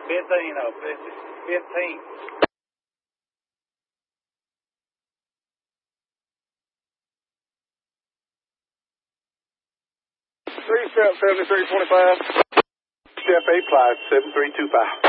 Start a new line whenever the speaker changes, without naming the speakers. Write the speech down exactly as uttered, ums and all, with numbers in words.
fifteen, oh, fifty, fifteen.
Three step seventy-three twenty-five.
Chef eight flies seven three two five.